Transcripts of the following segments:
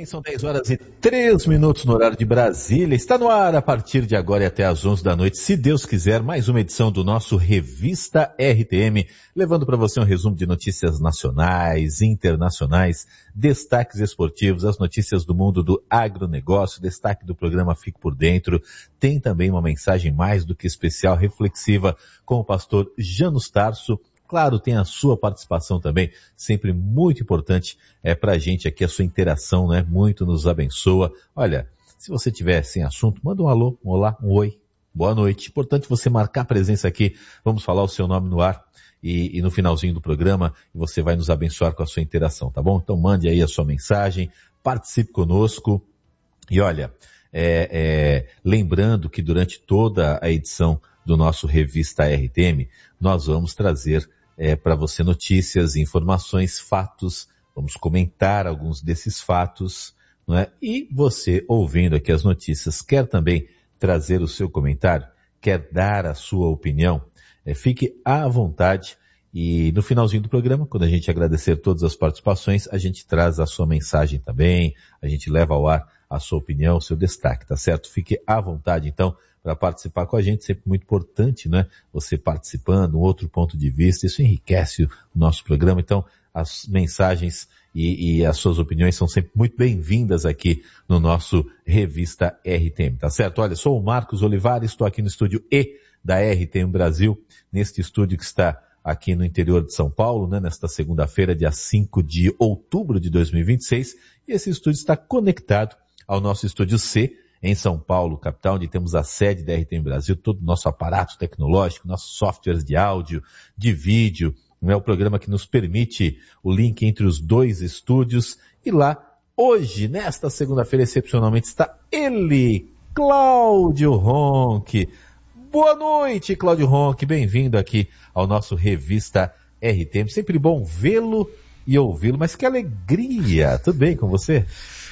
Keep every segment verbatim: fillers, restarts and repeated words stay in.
bem, são dez horas e três minutos no horário de Brasília. Está no ar a partir de agora e até às onze da noite, se Deus quiser, mais uma edição do nosso Revista R T M, levando para você um resumo de notícias nacionais, internacionais, destaques esportivos, as notícias do mundo do agronegócio, destaque do programa Fique por Dentro. Tem também uma mensagem mais do que especial, reflexiva, com o pastor Janus Tarso. Claro, tem a sua participação também, sempre muito importante é, para a gente aqui, a sua interação, né? Muito nos abençoa. Olha, se você tiver sem assunto, manda um alô, um olá, um oi, boa noite. Importante você marcar presença aqui, vamos falar o seu nome no ar e, e no finalzinho do programa você vai nos abençoar com a sua interação, tá bom? Então mande aí a sua mensagem, participe conosco e olha, é, é, lembrando que durante toda a edição do nosso Revista R T M, nós vamos trazer é, para você notícias, informações, fatos, vamos comentar alguns desses fatos, não é? E você, ouvindo aqui as notícias, quer também trazer o seu comentário, quer dar a sua opinião, é, fique à vontade e no finalzinho do programa, quando a gente agradecer todas as participações, a gente traz a sua mensagem também, a gente leva ao ar a sua opinião, o seu destaque, tá certo? Fique à vontade, então, para participar com a gente, sempre muito importante, né? Você participando, um outro ponto de vista, isso enriquece o nosso programa. Então, as mensagens e, e as suas opiniões são sempre muito bem-vindas aqui no nosso Revista R T M, tá certo? Olha, sou o Marcos Olivares, estou aqui no estúdio E da R T M Brasil, neste estúdio que está aqui no interior de São Paulo, né? Nesta segunda-feira, dia cinco de outubro de dois mil e vinte e seis, e esse estúdio está conectado ao nosso estúdio C, em São Paulo, capital, onde temos a sede da R T M Brasil, todo o nosso aparato tecnológico, nossos softwares de áudio, de vídeo, não é o programa que nos permite o link entre os dois estúdios. E lá, hoje, nesta segunda-feira, excepcionalmente, está ele, Cláudio Ronck. Boa noite, Cláudio Ronck, bem-vindo aqui ao nosso Revista R T M. Sempre bom vê-lo e ouvi-lo, mas que alegria! Tudo bem com você?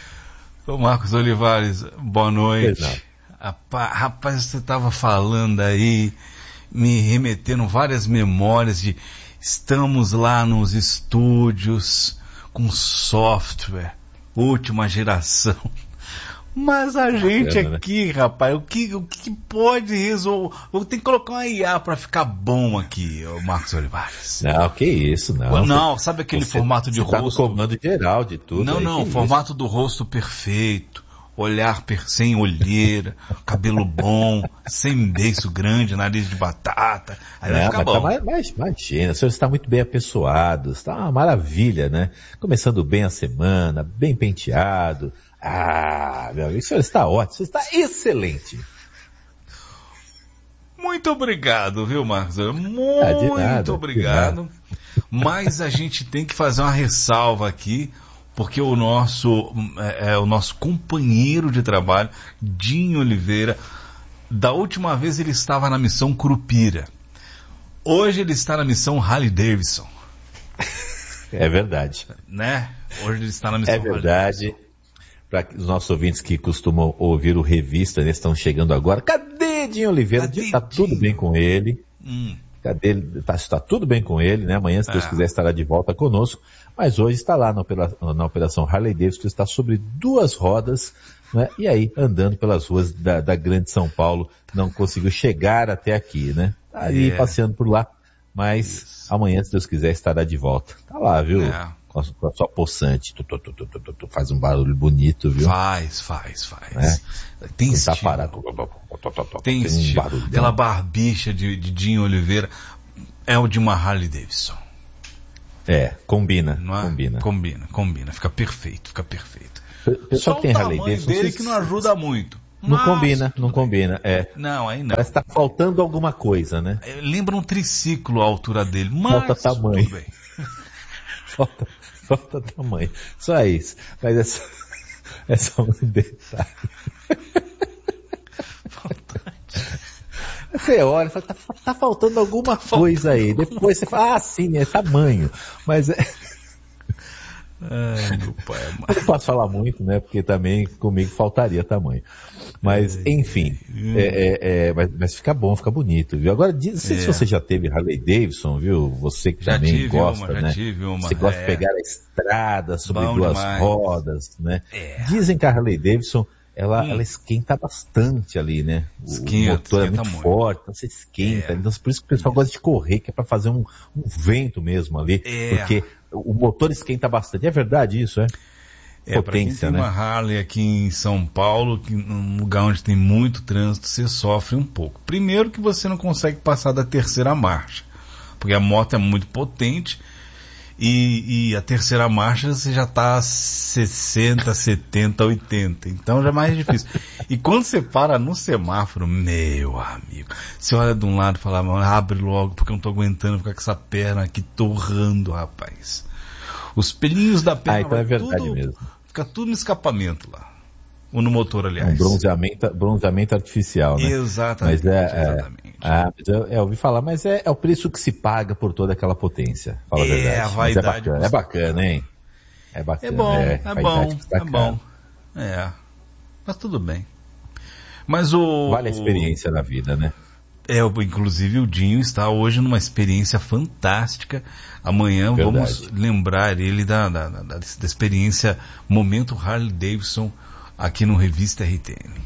Ô Marcos Olivares, boa noite. Rapaz, rapaz, você estava falando aí, me remetendo várias memórias de estamos lá nos estúdios com software, última geração. Mas a gente Bacana, aqui, né? Rapaz, o que, o que pode resolver? Eu tenho que colocar uma I A para ficar bom aqui, ô Marcos Olivares. Não, que isso, não. Não, sabe aquele você, formato de você rosto? Tá no comando geral de tudo. Não, aí, não, formato isso? Do rosto perfeito, olhar per... sem olheira, cabelo bom, sem beiço grande, nariz de batata. Aí não, vai ficar bom. Tá mais, mais, imagina, o senhor está muito bem apessoado, está uma maravilha, né? Começando bem a semana, bem penteado. Ah, meu amigo, o senhor está ótimo, o senhor está excelente. Muito obrigado, viu, Marcos? Muito ah, de nada, obrigado. Mas a gente tem que fazer uma ressalva aqui, porque o nosso, é, é, o nosso companheiro de trabalho, Dinho Oliveira, da última vez ele estava na missão Curupira. Hoje ele está na missão Harley Davidson. É verdade. Né? Hoje ele está na missão É verdade. Para os nossos ouvintes que costumam ouvir o Revista, eles estão chegando agora. Cadê Dinho Oliveira? Está tudo bem com ele. Hum. Cadê ele? Está tá tudo bem com ele, né? Amanhã, se Deus ah. quiser, estará de volta conosco. Mas hoje está lá na, operação, na operação Harley Davidson, está sobre duas rodas, né? E aí, andando pelas ruas da, da grande São Paulo, não conseguiu chegar até aqui, né? Tá ali yeah. passeando por lá. Mas Isso. amanhã, se Deus quiser, estará de volta. Tá lá, viu? Yeah. Com a, com a sua poçante, tu, tu, tu, tu, tu, tu, faz um barulho bonito, viu? Faz, faz, faz. É? Tem Quem estilo. Tá parado, tem, tem estilo. Um barulho. Aquela barbicha de, de Dinho Oliveira é o de uma Harley Davidson. É, combina, não é? combina. Combina, combina, fica perfeito, fica perfeito. Só que tem Harley Davidson dele que não ajuda muito. Não Mas, combina, não bem. combina, é. Não, aí não. Parece que tá faltando alguma coisa, né? Lembra um triciclo a altura dele, mas falta tamanho. Tudo bem. falta, falta tamanho. Só isso. Mas é só, é só um detalhe. Você olha e fala, tá, tá faltando alguma tá coisa faltando aí. Depois você fala, ah, sim, é tamanho. Mas é... Ai, meu pai amado. Eu não posso falar muito, né? Porque também comigo faltaria tamanho. Mas, enfim, é, é, é, mas, mas fica bom, fica bonito, viu? Agora, diz, não sei é. se você já teve Harley Davidson, viu? Você que já também tive gosta, uma, né? Já tive uma. Você gosta é. de pegar a estrada sobre Bom duas demais. rodas, né? É. Dizem que a Harley Davidson, ela, hum. ela esquenta bastante ali, né? O, esquenta, o motor é muito, muito forte, então você esquenta. É. Então, por isso que o pessoal é. gosta de correr, que é para fazer um, um vento mesmo ali. É. Porque o motor esquenta bastante. É verdade isso, é? É, para quem tem né? uma Harley aqui em São Paulo, que num lugar onde tem muito trânsito, você sofre um pouco. Primeiro que você não consegue passar da terceira marcha, porque a moto é muito potente e, e a terceira marcha você já está a sessenta, setenta, oitenta, então já é mais difícil. E quando você para no semáforo, meu amigo, você olha de um lado e fala, abre logo, porque eu não estou aguentando ficar com essa perna aqui torrando, rapaz. Os pelinhos da perna, ah, então é verdade tudo, mesmo. Fica tudo no escapamento lá. Ou no motor, aliás. Um bronzeamento, bronzeamento artificial, né? Exatamente. Mas é, exatamente. É, ah, eu, eu ouvi falar, mas é, é o preço que se paga por toda aquela potência. Fala é, a verdade. A vaidade. Mas é bacana, é bacana, hein? É bacana. É bom, é, é bom, é bom. É, mas tudo bem. Mas o... Vale a experiência o... da vida, né? É, inclusive o Dinho está hoje numa experiência fantástica. Amanhã Verdade. Vamos lembrar ele da, da, da, da experiência Momento Harley Davidson aqui no Revista R T M.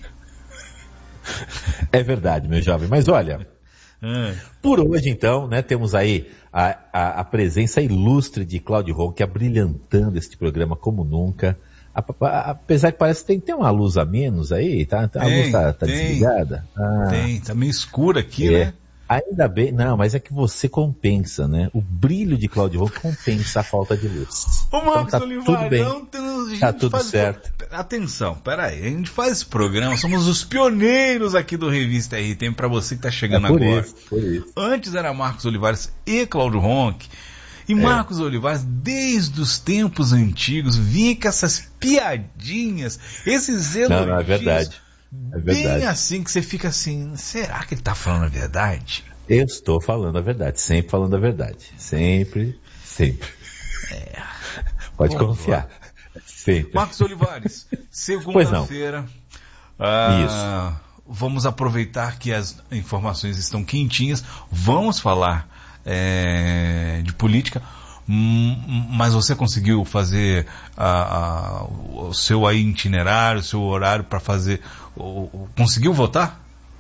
É verdade, meu jovem. Mas olha, é. por hoje então, né, temos aí a, a, a presença ilustre de Cláudio Ronck abrilhantando este programa como nunca. Apesar que parece que tem, tem uma luz a menos aí, tá? A tem, luz tá, tá tem, desligada? Ah, tem, tá meio escura aqui, é. né? Ainda bem, não, mas é que você compensa, né? O brilho de Cláudio Ronck compensa a falta de luz. Ô Marcos então, tá Olivar, tudo bem. Não, tem, tá tudo faz, certo. Atenção, peraí, a gente faz esse programa, somos os pioneiros aqui do Revista R T M para você que tá chegando é por agora. Isso, por isso. Antes era Marcos Olivares e Cláudio Ronck. E Marcos é. Olivares, desde os tempos antigos, vinha com essas piadinhas, esses elogios. Não, não, é verdade. É verdade. Bem assim que você fica assim, será que ele está falando a verdade? Eu estou falando a verdade, sempre falando a verdade. Sempre, sempre. É. Pode Vamos confiar. Lá. Sempre. Marcos Olivares, segunda-feira. Ah, Isso. Vamos aproveitar que as informações estão quentinhas. Vamos falar É, de política, mas você conseguiu fazer a, a, o seu aí itinerário, o seu horário para fazer, o, o, conseguiu votar?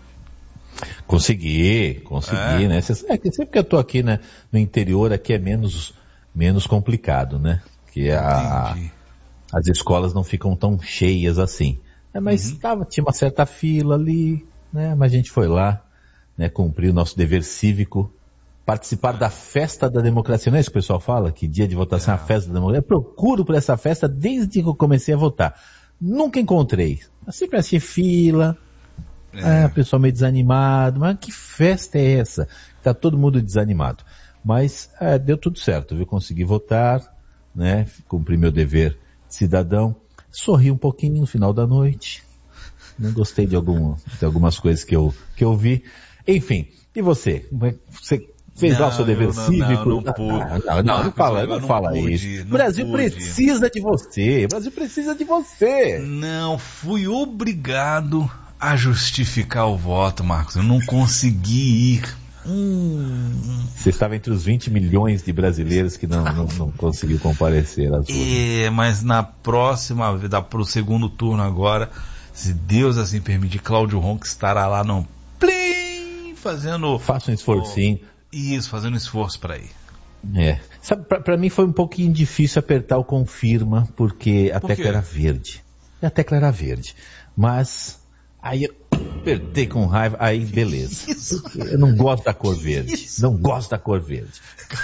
Consegui, consegui, é. né? É que sempre que eu tô aqui, né, no interior, aqui é menos, menos complicado, né? Que a, a, as escolas não ficam tão cheias assim. É, mas uhum. tava, tinha uma certa fila ali, né? Mas a gente foi lá, né? Cumprir o nosso dever cívico. Participar da festa da democracia, não é isso que o pessoal fala? Que dia de votação é a festa da democracia? Eu procuro por essa festa desde que eu comecei a votar. Nunca encontrei. Eu sempre achei fila, é. ah, pessoal meio desanimado, mas que festa é essa? Tá todo mundo desanimado. Mas é, deu tudo certo, viu? Consegui votar, né? Cumpri meu dever de cidadão. Sorri um pouquinho no final da noite. Não gostei de, algum, de algumas coisas que eu, que eu vi. Enfim, e você? Você fez não, lá o seu dever não, cívico? Não, não, pude. Ah, não, não, não fala, não, não fala pude, isso. O Brasil pude. precisa de você. O Brasil precisa de você. Não, fui obrigado a justificar o voto, Marcos. Eu não consegui ir. Hum. Você estava entre os vinte milhões de brasileiros que não, não, não conseguiu comparecer às urnas. É, mas na próxima, dá para o segundo turno agora, se Deus assim permitir, Cláudio Ronck estará lá no plim, fazendo... Faça um esforcinho. Oh, isso, fazendo um esforço para ir. É. Sabe, pra, pra mim foi um pouquinho difícil apertar o confirma, porque a Por tecla quê? era verde. A tecla era verde. Mas, aí eu apertei com raiva, aí beleza. Eu não gosto da cor verde. Isso? Não gosto da cor verde.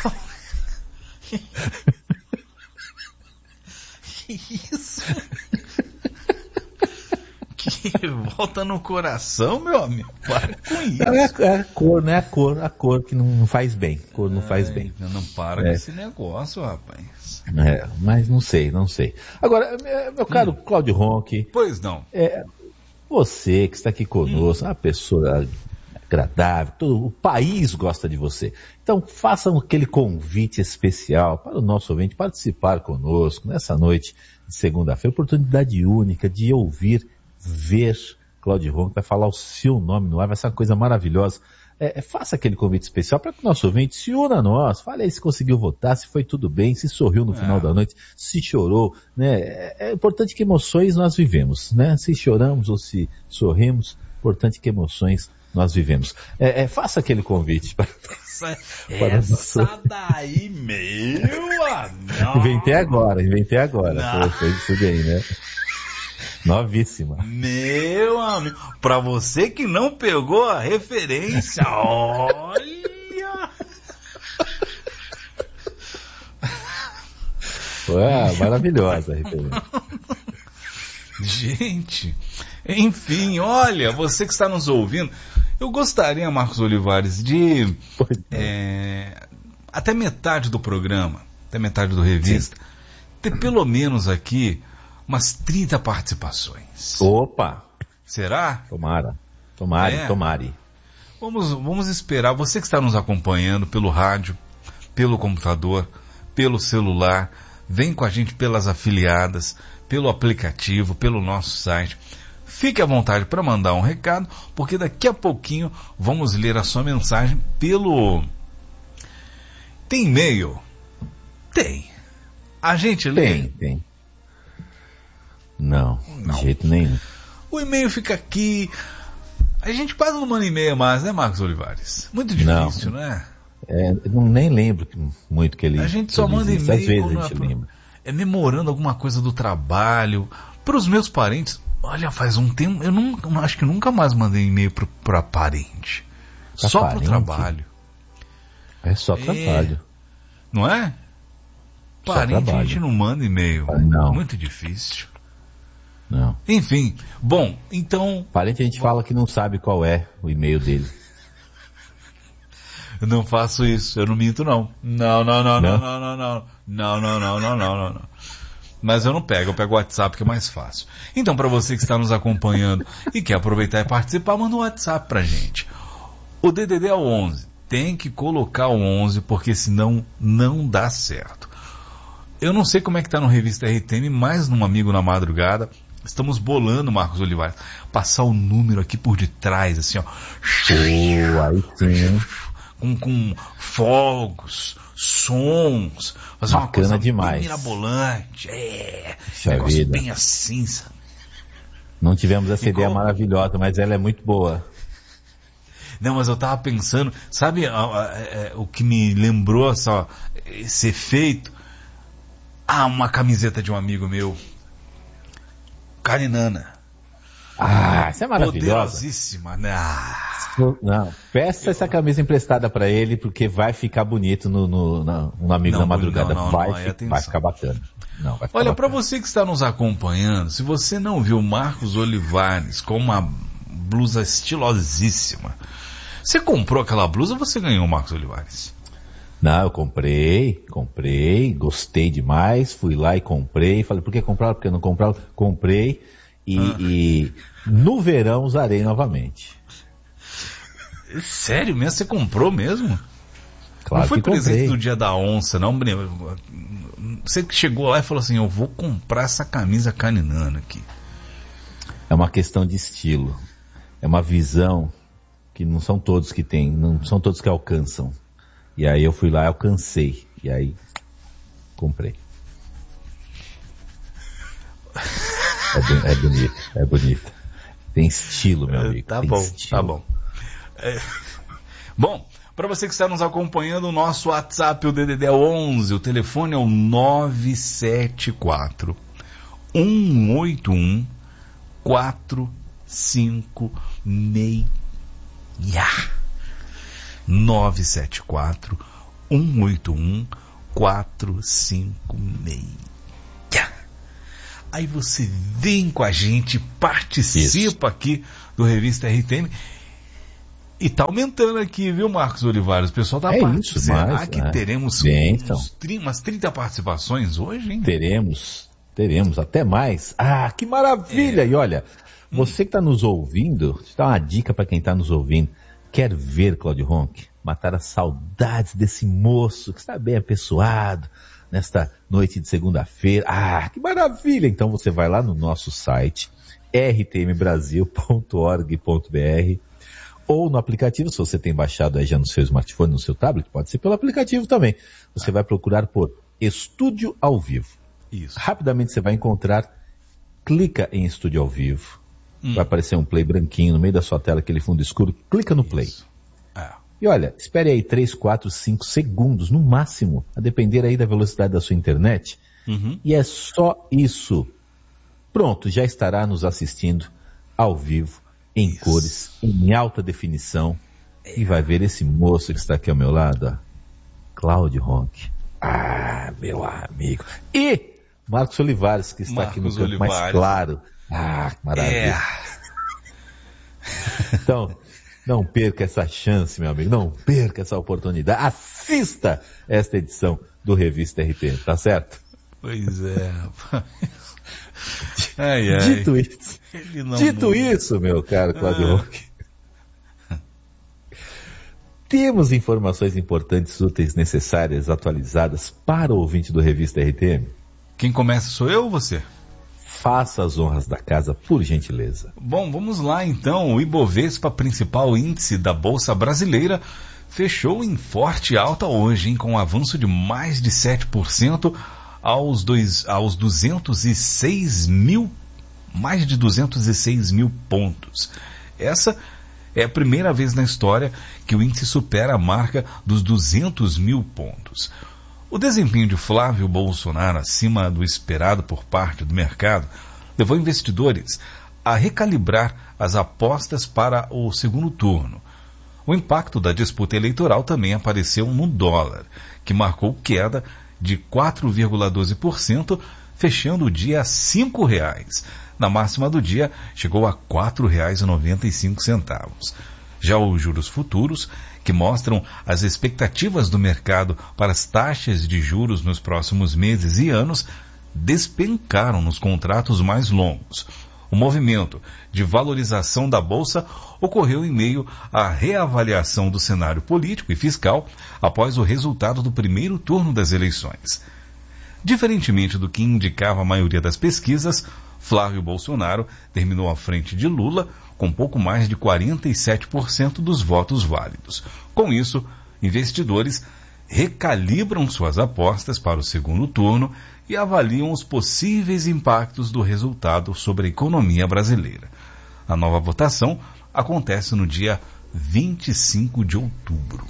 Que isso? Que volta no coração, meu amigo. Para com isso. Não é, é a cor, não é a cor, a cor que não faz bem. A cor não Ai, faz bem. Não para é. com esse negócio, rapaz. É, mas não sei, não sei. Agora, meu caro hum. Cláudio Ronck. Pois não. É, você que está aqui conosco, hum. uma pessoa agradável, todo o país gosta de você. Então façam aquele convite especial para o nosso ouvinte participar conosco nessa noite de segunda-feira, oportunidade única de ouvir, ver Cláudio Ronco, vai falar o seu nome no ar, vai ser uma coisa maravilhosa. É, faça aquele convite especial para que o nosso ouvinte se una a nós, fale aí se conseguiu votar, se foi tudo bem, se sorriu no final é. da noite, se chorou, né? É, é importante que emoções nós vivemos, né? Se choramos ou se sorrimos, importante que emoções nós vivemos. É, é, faça aquele convite para, para essa nosso... daí, meu amigo. Inventei agora, inventei agora. Foi isso daí, né? Novíssima. Meu amigo, pra você que não pegou a referência, olha! Ué, maravilhosa a referência. Gente, enfim, olha, você que está nos ouvindo, eu gostaria, Marcos Olivares, de é, até metade do programa, até metade do Revista, Sim. ter pelo menos aqui umas trinta participações. Opa! Será? Tomara. Tomare, é. tomare. Vamos, vamos esperar. Você que está nos acompanhando pelo rádio, pelo computador, pelo celular, vem com a gente pelas afiliadas, pelo aplicativo, pelo nosso site. Fique à vontade para mandar um recado, porque daqui a pouquinho vamos ler a sua mensagem pelo... Tem e-mail? Tem. A gente lê? Tem, tem. Não, não, de jeito nenhum. O e-mail fica aqui. A gente quase não manda e-mail mais, né, Marcos Olivares? Muito difícil, não, né? É, eu não, nem lembro muito que ele... A gente só manda e-mail... Às vezes a gente é, lembra. É memorando alguma coisa do trabalho. Para os meus parentes, olha, faz um tempo... Eu não, acho que nunca mais mandei e-mail para parente. Pra só para o trabalho. É só trabalho. É, não é? Só parente trabalho. A gente não manda e-mail. Não. Muito difícil. Não. Enfim, bom, então... Parente a gente fala que não sabe qual é o e-mail dele. Eu não faço isso, eu não minto não. Não, não, não, não, não, não, não. Não, não, não, não, não, não, não. Mas eu não pego, eu pego o WhatsApp que é mais fácil. Então, para você que está nos acompanhando e quer aproveitar e participar, manda um WhatsApp pra gente. O D D D é o onze. Tem que colocar o onze, porque senão não dá certo. Eu não sei como é que tá no Revista R T M, mas num Amigo na Madrugada... Estamos bolando, Marcos Olivares, passar o número aqui por detrás, assim, ó. Oh, aí sim. Com, com fogos, sons, fazer uma coisa demais. Bem mirabolante. É, Puxa negócio vida. bem assim, sabe? Não tivemos essa Ficou... ideia maravilhosa, mas ela é muito boa. Não, mas eu tava pensando, sabe a, a, a, o que me lembrou só, esse efeito? Ah, uma camiseta de um amigo meu. Caninana. Ah, essa é maravilhosa. Poderosíssima, né? Ah. Não, peça essa camisa emprestada para ele, porque vai ficar bonito no, no, no, no Amigo não, da Madrugada. Não, não, vai, não, ficar, vai ficar bacana. Não, vai ficar Olha, para você que está nos acompanhando, se você não viu Marcos Olivares com uma blusa estilosíssima, você comprou aquela blusa ou você ganhou, Marcos Olivares? Não, eu comprei, comprei, gostei demais, fui lá e comprei, falei, por que comprar? Porque não compraram? Comprei e, ah. e no verão usarei novamente. Sério mesmo? Você comprou mesmo? Claro não foi que presente comprei. do dia da onça, não, Breno? Você que chegou lá e falou assim, eu vou comprar essa camisa caninana aqui. É uma questão de estilo, é uma visão que não são todos que têm, não são todos que alcançam. E aí eu fui lá e alcancei. E aí, comprei. É, é bonito, é bonito. Tem estilo, meu amigo. Tá Tem bom, estilo. tá bom. É... Bom, para você que está nos acompanhando, o nosso WhatsApp, o D D D é onze, o telefone é o nove sete quatro, um oito um, quatro cinco seis. nove sete quatro, um oito um, quatro cinco seis. Aí você vem com a gente, participa Isso. aqui do Revista R T M. E tá aumentando aqui, viu, Marcos Olivares? O pessoal tá é participando. Isso, Será mas, que é. teremos Bem, uns, então. umas trinta participações hoje, hein? Teremos, teremos, até mais. Ah, que maravilha! É. E olha, você que está nos ouvindo, deixa eu dar uma dica para quem está nos ouvindo. Quer ver, Cláudio Ronck, matar as saudades desse moço que está bem apessoado nesta noite de segunda-feira? Ah, que maravilha! Então você vai lá no nosso site, r t m brasil ponto org ponto b r, ou no aplicativo, se você tem baixado aí já no seu smartphone, no seu tablet, pode ser pelo aplicativo também. Você vai procurar por Estúdio ao Vivo. Isso. Rapidamente você vai encontrar, clica em Estúdio ao Vivo. Hum. Vai aparecer um play branquinho no meio da sua tela, aquele fundo escuro, clica no play. É. E olha, espere aí três, quatro, cinco segundos, no máximo, a depender aí da velocidade da sua internet. Uhum. E é só isso. Pronto, já estará nos assistindo ao vivo, em isso. cores, em alta definição. É. E vai ver esse moço que está aqui ao meu lado, ó. Cláudio Ronck. Ah, meu amigo. E Marcos Olivares, que está Marcos aqui no canto Olivares. mais claro. Ah, que maravilha. É. Então, não perca essa chance, meu amigo. Não perca essa oportunidade. Assista esta edição do Revista R T, tá certo? Pois é. Ai, ai. Dito isso, dito muda. isso, meu caro Cláudio ah. Ronck, temos informações importantes, úteis, necessárias, atualizadas para o ouvinte do Revista R T M? Quem começa sou eu ou você? Faça as honras da casa, por gentileza. Bom, vamos lá então. O Ibovespa, principal índice da Bolsa Brasileira, fechou em forte alta hoje, hein, com um avanço de mais de sete por cento aos, dois, aos duzentos e seis mil, mais de duzentos e seis mil pontos. Essa é a primeira vez na história que o índice supera a marca dos duzentos mil pontos. O desempenho de Flávio Bolsonaro, acima do esperado por parte do mercado, levou investidores a recalibrar as apostas para o segundo turno. O impacto da disputa eleitoral também apareceu no dólar, que marcou queda de quatro vírgula doze por cento, fechando o dia a cinco reais. Na máxima do dia, chegou a quatro reais e noventa e cinco centavos. Já os juros futuros, que mostram as expectativas do mercado para as taxas de juros nos próximos meses e anos, despencaram nos contratos mais longos. O movimento de valorização da Bolsa ocorreu em meio à reavaliação do cenário político e fiscal após o resultado do primeiro turno das eleições. Diferentemente do que indicava a maioria das pesquisas, Flávio Bolsonaro terminou à frente de Lula com pouco mais de quarenta e sete por cento dos votos válidos. Com isso, investidores recalibram suas apostas para o segundo turno e avaliam os possíveis impactos do resultado sobre a economia brasileira. A nova votação acontece no dia vinte e cinco de outubro.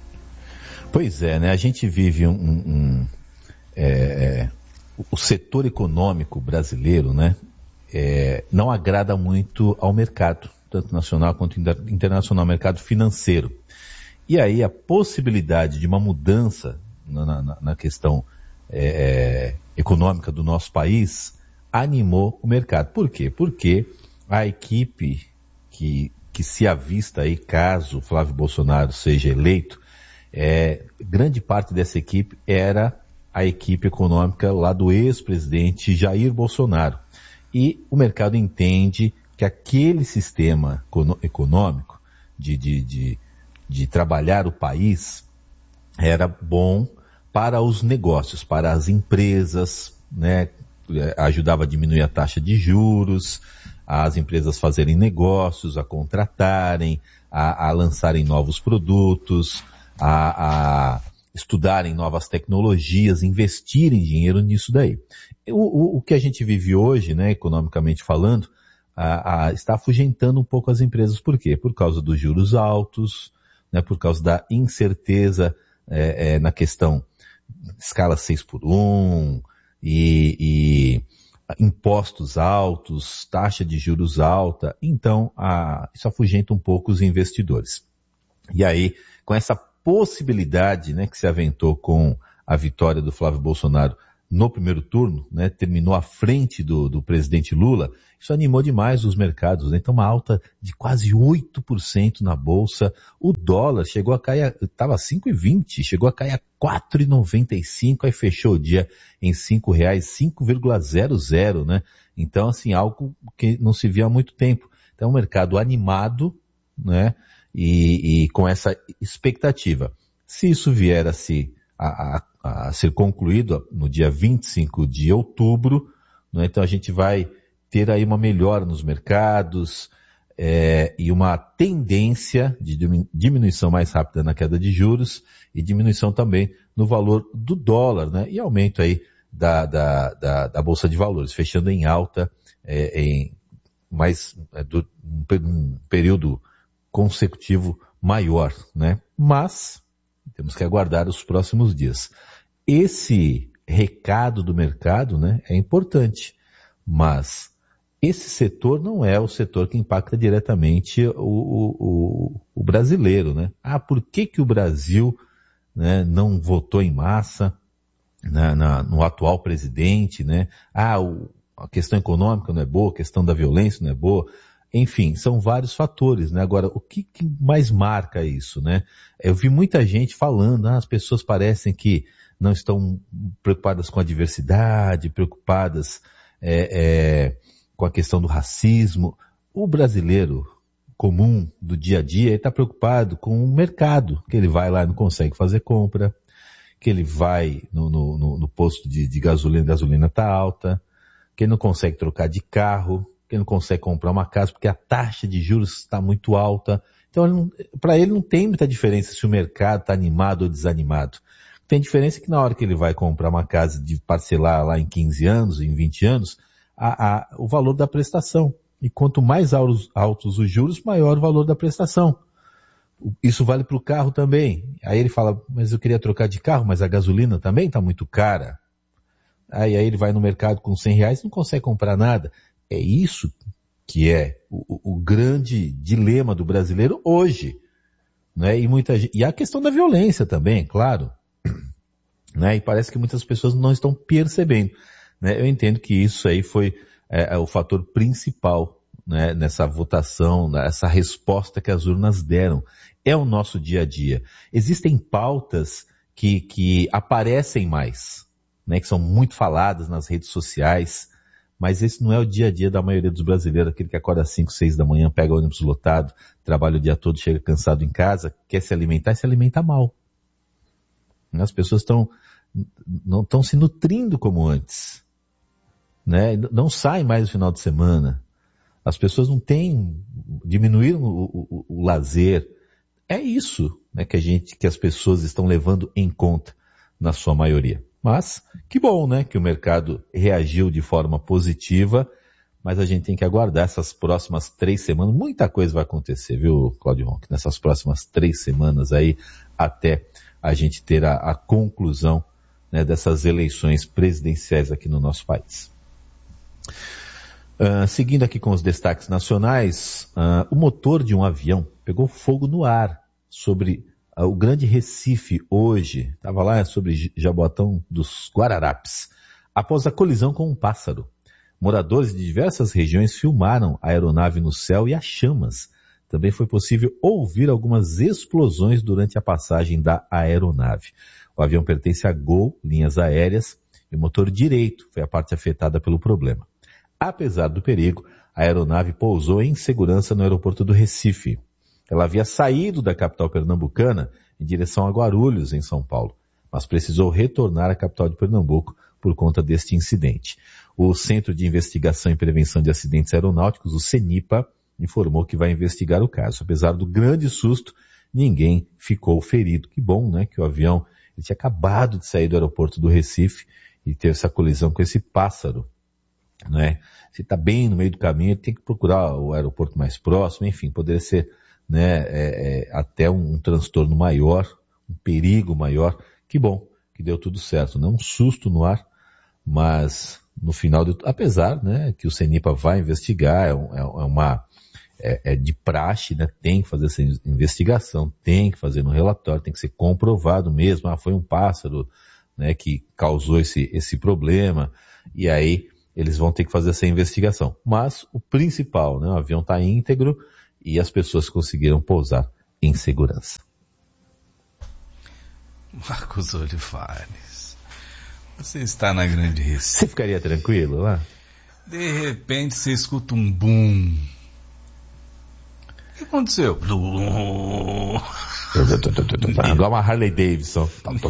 Pois é, né? A gente vive um... um, um é, o setor econômico brasileiro, né? É, não agrada muito ao mercado, tanto nacional quanto internacional, mercado financeiro. E aí a possibilidade de uma mudança na, na, na questão é, econômica do nosso país animou o mercado. Por quê? Porque a equipe que, que se avista aí, caso Flávio Bolsonaro seja eleito, é, grande parte dessa equipe era a equipe econômica lá do ex-presidente Jair Bolsonaro. E o mercado entende que aquele sistema econômico de, de, de, de trabalhar o país era bom para os negócios, para as empresas, né? Ajudava a diminuir a taxa de juros, as empresas fazerem negócios, a contratarem, a, a lançarem novos produtos, a, a estudarem novas tecnologias, investirem dinheiro nisso daí. O, o, o que a gente vive hoje, né, economicamente falando, a, a, está afugentando um pouco as empresas. Por quê? Por causa dos juros altos, né, por causa da incerteza é, é, na questão escala seis por um e, e impostos altos, taxa de juros alta. Então, a, isso afugenta um pouco os investidores. E aí, com essa possibilidade, né, que se aventou com a vitória do Flávio Bolsonaro no primeiro turno, né, terminou à frente do, do presidente Lula, isso animou demais os mercados, né? Então uma alta de quase oito por cento na Bolsa, o dólar chegou a cair, estava cinco e vinte, chegou a cair a quatro e noventa e cinco, aí fechou o dia em cinco reais, cinco vírgula zero zero, né? Então assim, algo que não se via há muito tempo. Então um mercado animado, né? e, e com essa expectativa. Se isso vier a, se, a, a, a ser concluído no dia vinte e cinco de outubro, né, então a gente vai ter aí uma melhora nos mercados é, e uma tendência de diminuição mais rápida na queda de juros e diminuição também no valor do dólar, né, e aumento aí da, da, da, da Bolsa de Valores, fechando em alta é, em mais é, do, um período consecutivo maior, né? Mas temos que aguardar os próximos dias. Esse recado do mercado, né, é importante, mas esse setor não é o setor que impacta diretamente o, o, o brasileiro, né? Ah, por que que o Brasil, né, não votou em massa na, na, no atual presidente, né? Ah, o, a questão econômica não é boa, a questão da violência não é boa. Enfim, são vários fatores, né? Agora, o que, que mais marca isso, né? Eu vi muita gente falando, ah, as pessoas parecem que não estão preocupadas com a diversidade, preocupadas é, é, com a questão do racismo. O brasileiro comum do dia a dia está preocupado com o mercado, que ele vai lá e não consegue fazer compra, que ele vai no, no, no posto de, de gasolina, a gasolina está alta, que ele não consegue trocar de carro, que ele não consegue comprar uma casa porque a taxa de juros está muito alta. Então, para ele não tem muita diferença se o mercado está animado ou desanimado. Tem diferença que na hora que ele vai comprar uma casa de parcelar lá em quinze anos, em vinte anos, a, a, o valor da prestação. E quanto mais altos, altos os juros, maior o valor da prestação. Isso vale para o carro também. Aí ele fala, mas eu queria trocar de carro, mas a gasolina também está muito cara. Aí, aí ele vai no mercado com cem reais e não consegue comprar nada. É isso que é o, o grande dilema do brasileiro hoje, né? E, muita, e a questão da violência também, claro, né? E parece que muitas pessoas não estão percebendo, né? Eu entendo que isso aí foi é, é o fator principal, né, nessa votação, nessa resposta que as urnas deram. É o nosso dia a dia. Existem pautas que, que aparecem mais, né, que são muito faladas nas redes sociais, mas esse não é o dia a dia da maioria dos brasileiros, aquele que acorda às cinco, seis da manhã, pega o ônibus lotado, trabalha o dia todo, chega cansado em casa, quer se alimentar e se alimenta mal. As pessoas estão, não estão se nutrindo como antes, né? Não saem mais no final de semana. As pessoas não têm, diminuíram o, o, o lazer. É isso, né, que a gente, que as pessoas estão levando em conta na sua maioria. Mas, que bom, né, que o mercado reagiu de forma positiva, mas a gente tem que aguardar essas próximas três semanas. Muita coisa vai acontecer, viu, Cláudio Ronck? Nessas próximas três semanas aí, até a gente ter a, a conclusão, né, dessas eleições presidenciais aqui no nosso país. Uh, seguindo aqui com os destaques nacionais, uh, o motor de um avião pegou fogo no ar sobre uh, o Grande Recife hoje. Estava lá sobre Jaboatão dos Guararapes, após a colisão com um pássaro. Moradores de diversas regiões filmaram a aeronave no céu e as chamas. Também foi possível ouvir algumas explosões durante a passagem da aeronave. O avião pertence à Gol Linhas Aéreas e o motor direito foi a parte afetada pelo problema. Apesar do perigo, a aeronave pousou em segurança no aeroporto do Recife. Ela havia saído da capital pernambucana em direção a Guarulhos, em São Paulo, mas precisou retornar à capital de Pernambuco por conta deste incidente. O Centro de Investigação e Prevenção de Acidentes Aeronáuticos, o CENIPA, informou que vai investigar o caso. Apesar do grande susto, ninguém ficou ferido. Que bom, né, que o avião ele tinha acabado de sair do aeroporto do Recife e teve essa colisão com esse pássaro. Né? Se está bem no meio do caminho, tem que procurar o aeroporto mais próximo, enfim, poderia ser, né, é, é, até um, um transtorno maior, um perigo maior. Que bom que deu tudo certo, não um susto no ar, mas no final, de, apesar, né, que o CENIPA vai investigar, é, um, é uma é, é de praxe, né, tem que fazer essa investigação, tem que fazer no relatório, tem que ser comprovado mesmo, ah, foi um pássaro, né, que causou esse, esse problema, e aí eles vão ter que fazer essa investigação. Mas o principal, né, o avião está íntegro e as pessoas conseguiram pousar em segurança. Marcos Olivares, você está na Grande Recife. Você ficaria tranquilo lá? De repente você escuta um boom. O que aconteceu? Igual uma Harley Davidson.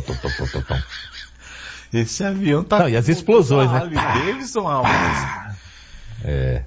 Esse avião tá... Não, e as explosões, né? Harley Davidson, rapaz. É.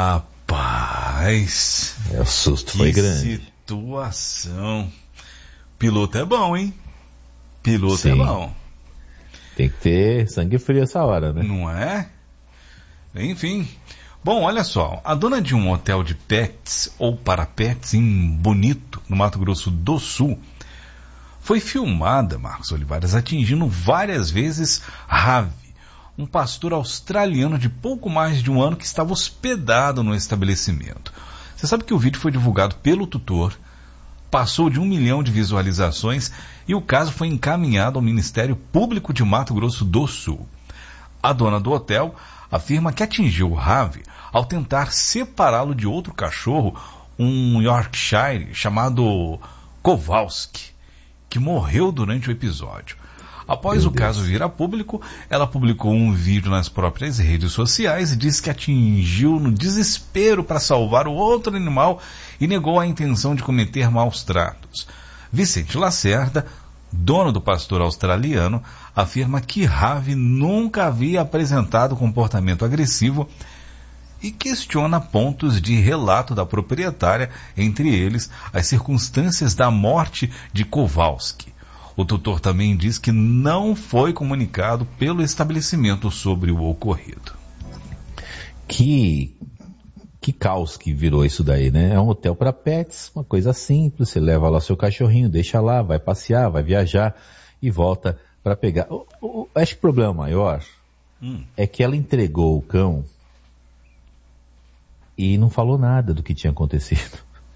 Rapaz. É, o susto foi grande. Que situação. Piloto é bom, hein? Piloto Sim. é bom. Tem que ter sangue frio essa hora, né? Não é? Enfim. Bom, olha só. A dona de um hotel de pets, ou para pets, em Bonito, no Mato Grosso do Sul, foi filmada, Marcos Olivares, atingindo várias vezes Ravi, um pastor australiano de pouco mais de um ano que estava hospedado no estabelecimento. Você sabe que o vídeo foi divulgado pelo tutor, passou de um milhão de visualizações e o caso foi encaminhado ao Ministério Público de Mato Grosso do Sul. A dona do hotel afirma que atingiu o Ravi ao tentar separá-lo de outro cachorro, um Yorkshire chamado Kowalski, que morreu durante o episódio. Após Meu o caso Deus. vir a público, ela publicou um vídeo nas próprias redes sociais e disse que atingiu no desespero para salvar o outro animal e negou a intenção de cometer maus tratos. Vicente Lacerda, dono do pastor australiano, afirma que Ravi nunca havia apresentado comportamento agressivo e questiona pontos de relato da proprietária, entre eles as circunstâncias da morte de Kowalski. O tutor também diz que não foi comunicado pelo estabelecimento sobre o ocorrido. Que, que caos que virou isso daí, né? É um hotel para pets, uma coisa simples, você leva lá seu cachorrinho, deixa lá, vai passear, vai viajar e volta para pegar. O, o, acho que o problema maior hum. é que ela entregou o cão e não falou nada do que tinha acontecido.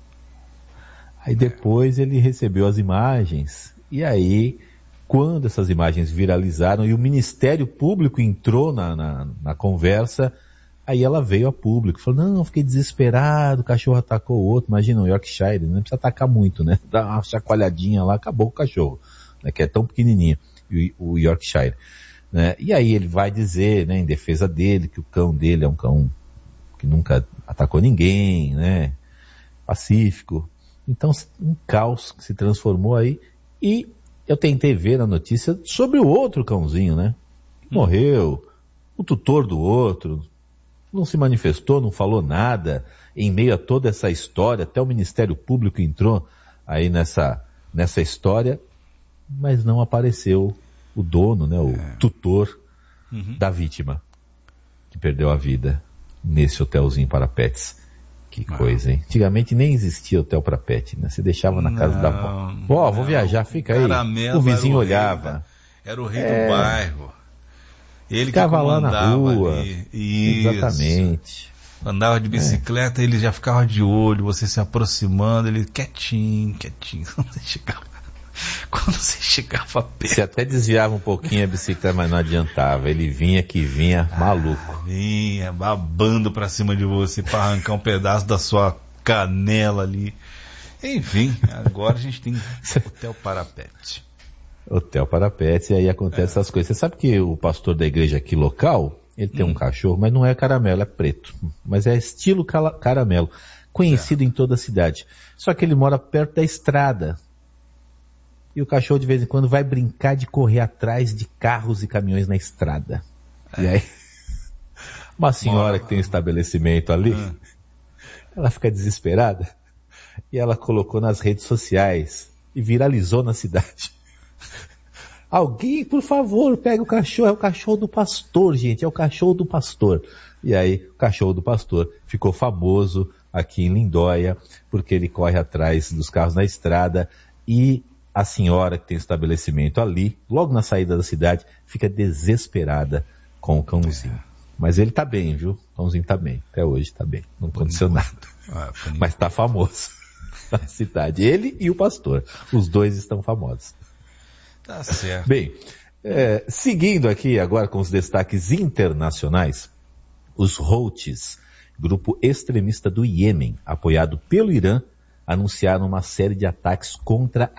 Aí depois ele recebeu as imagens, e aí, quando essas imagens viralizaram e o Ministério Público entrou na, na, na conversa, aí ela veio a público, falou, não, eu fiquei desesperado, o cachorro atacou o outro, imagina um Yorkshire, não precisa atacar muito, né? Dá uma chacoalhadinha lá, acabou o cachorro, né? Que é tão pequenininho, o Yorkshire. Né? E aí ele vai dizer, né, em defesa dele, que o cão dele é um cão que nunca atacou ninguém, né? Pacífico. Então, um caos que se transformou aí. E eu tentei ver a notícia sobre o outro cãozinho, né? Que hum. morreu, o tutor do outro, não se manifestou, não falou nada. Em meio a toda essa história, até o Ministério Público entrou aí nessa, nessa história, mas não apareceu o dono, né? O é. tutor uhum. da vítima, que perdeu a vida nesse hotelzinho para pets. Que coisa, hein? Antigamente nem existia hotel para pet, né? Você deixava na casa não, da avó. Ó, vou viajar, fica aí. O vizinho o olhava. Rei, era o rei é... do bairro. Ele ficava que lá na rua. Isso. Exatamente. Andava de bicicleta, é. ele já ficava de olho, você se aproximando, ele quietinho, quietinho. Quando você chegava, quando você chegava perto. Você até desviava um pouquinho a bicicleta, mas não adiantava. Ele vinha que vinha maluco. Ah, vinha babando pra cima de você pra arrancar um pedaço da sua canela ali. Enfim, agora a gente tem hotel para pet. Hotel para pet, e aí acontece é. essas coisas. Você sabe que o pastor da igreja aqui local, ele tem hum. um cachorro, mas não é caramelo, é preto. Mas é estilo caramelo, conhecido é. em toda a cidade. Só que ele mora perto da estrada. E o cachorro de vez em quando vai brincar de correr atrás de carros e caminhões na estrada. É. E aí, uma senhora Bora. que tem um estabelecimento ali, hum. ela fica desesperada e ela colocou nas redes sociais e viralizou na cidade. Alguém, por favor, pega o cachorro, é o cachorro do pastor, gente, é o cachorro do pastor. E aí, o cachorro do pastor ficou famoso aqui em Lindóia, porque ele corre atrás dos carros na estrada e a senhora que tem estabelecimento ali, logo na saída da cidade, fica desesperada com o cãozinho. É. Mas ele tá bem, viu? O cãozinho tá bem. Até hoje tá bem. Não aconteceu nada. Ah, mas tá famoso na cidade. Ele e o pastor. Os dois estão famosos. Tá certo. Bem, é, seguindo aqui agora com os destaques internacionais, os Houthis, grupo extremista do Iêmen, apoiado pelo Irã, anunciaram uma série de ataques contra